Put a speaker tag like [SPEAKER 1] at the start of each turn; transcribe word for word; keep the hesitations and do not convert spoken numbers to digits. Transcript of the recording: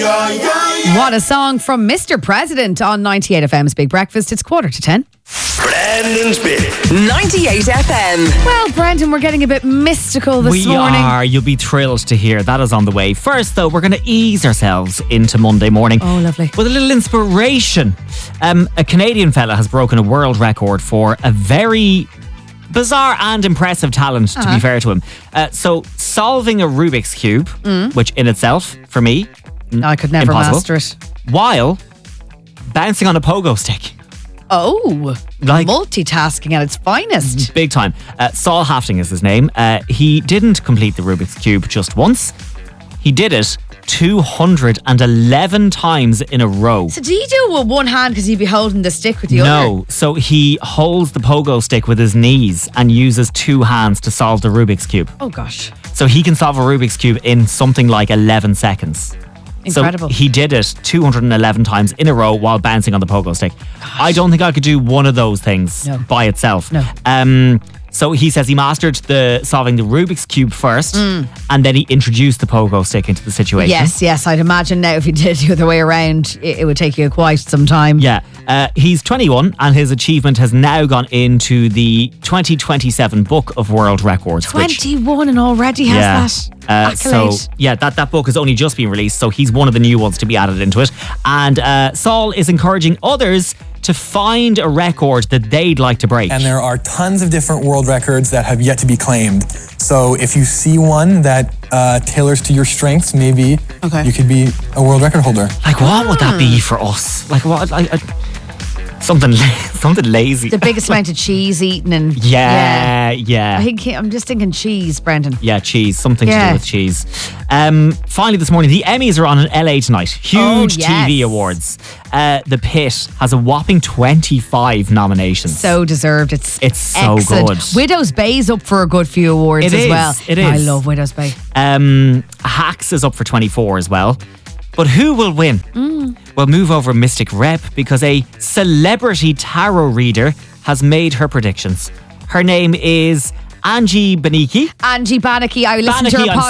[SPEAKER 1] What a song from Mister President on ninety-eight F M's Big Breakfast. It's quarter to ten.
[SPEAKER 2] Brendan's Big
[SPEAKER 3] ninety-eight F M.
[SPEAKER 1] Well, Brendan, we're getting a bit mystical this
[SPEAKER 4] we
[SPEAKER 1] morning.
[SPEAKER 4] We are. You'll be thrilled to hear that is on the way. First, though, we're going to ease ourselves into Monday morning.
[SPEAKER 1] Oh, lovely.
[SPEAKER 4] With a little inspiration. Um, a Canadian fella has broken a world record for a very bizarre and impressive talent,
[SPEAKER 1] uh-huh.
[SPEAKER 4] to be fair to him. Uh, so, solving a Rubik's Cube,
[SPEAKER 1] mm.
[SPEAKER 4] which in itself, for me,
[SPEAKER 1] no, I could never
[SPEAKER 4] impossible,
[SPEAKER 1] master it.
[SPEAKER 4] While bouncing on a pogo stick.
[SPEAKER 1] Oh,
[SPEAKER 4] like,
[SPEAKER 1] multitasking at its finest.
[SPEAKER 4] Big time. Uh, Saul Hafting is his name. Uh, he didn't complete the Rubik's Cube just once. He did it two hundred eleven times in a row.
[SPEAKER 1] So do you do it with one hand because you'd be holding the stick with the other?
[SPEAKER 4] No. So he holds the pogo stick with his knees and uses two hands to solve the Rubik's Cube.
[SPEAKER 1] Oh, gosh.
[SPEAKER 4] So he can solve a Rubik's Cube in something like eleven seconds.
[SPEAKER 1] Incredible.
[SPEAKER 4] So he did it two hundred eleven times in a row while bouncing on the pogo stick. Gosh. I don't think I could do one of those things
[SPEAKER 1] no.
[SPEAKER 4] by itself.
[SPEAKER 1] No.
[SPEAKER 4] Um, so he says he mastered the solving the Rubik's Cube first,
[SPEAKER 1] mm.
[SPEAKER 4] and then he introduced the pogo stick into the situation.
[SPEAKER 1] Yes, yes. I'd imagine now if you did it the other way around, it, it would take you quite some time.
[SPEAKER 4] Yeah. Uh, he's twenty-one, and his achievement has now gone into the twenty twenty-seven Book of World Records.
[SPEAKER 1] twenty-one which, and already has
[SPEAKER 4] yeah,
[SPEAKER 1] that
[SPEAKER 4] uh,
[SPEAKER 1] accolade.
[SPEAKER 4] So, yeah, that, that book has only just been released, so he's one of the new ones to be added into it. And uh, Saul is encouraging others to find a record that they'd like to break.
[SPEAKER 5] And there are tons of different world records that have yet to be claimed. So if you see one that uh, tailors to your strengths, maybe okay. you could be a world record holder.
[SPEAKER 4] Like, what would that be for us? Like, what? Like, uh, something, something lazy.
[SPEAKER 1] The biggest amount of cheese eaten and
[SPEAKER 4] yeah, yeah. yeah.
[SPEAKER 1] I think I'm just thinking cheese, Brendan.
[SPEAKER 4] Yeah, cheese. Something
[SPEAKER 1] yeah.
[SPEAKER 4] to do with cheese. Um, finally, this morning, the Emmys are on in L A tonight. Huge
[SPEAKER 1] oh, yes.
[SPEAKER 4] T V awards. Uh, the Pit has a whopping twenty-five nominations.
[SPEAKER 1] So deserved. It's
[SPEAKER 4] it's so
[SPEAKER 1] excellent.
[SPEAKER 4] good.
[SPEAKER 1] Widow's Bay's up for a good few awards
[SPEAKER 4] it
[SPEAKER 1] as
[SPEAKER 4] is,
[SPEAKER 1] well.
[SPEAKER 4] It is.
[SPEAKER 1] I love Widow's Bay.
[SPEAKER 4] Um, Hacks is up for twenty-four as well. But who will win?
[SPEAKER 1] Mm.
[SPEAKER 4] Well, move over Mystic Rep because a celebrity tarot reader has made her predictions. Her name is Angie Baniki.
[SPEAKER 1] Angie Baniki. I listened
[SPEAKER 4] Baniki,
[SPEAKER 1] to her
[SPEAKER 4] I'm
[SPEAKER 1] podcast